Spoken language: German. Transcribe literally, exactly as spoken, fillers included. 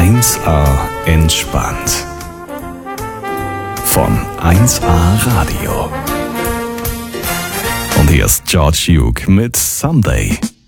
eins A entspannt. Von eins A Radio. Und hier ist George Duke mit Someday.